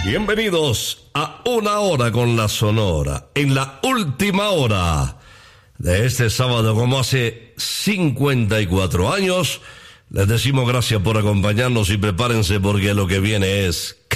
Bienvenidos a Una Hora con la Sonora, en la última hora de este sábado, como hace 54 años. Les decimos gracias por acompañarnos y prepárense porque lo que viene es